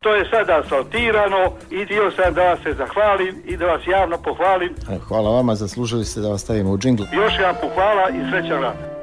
to je sada asfaltirano i htio sam da vas se zahvalim i da vas javno pohvalim. Hvala vama, zaslužili ste da vas stavimo u džingl. Još jedan pohvala i srećan rad.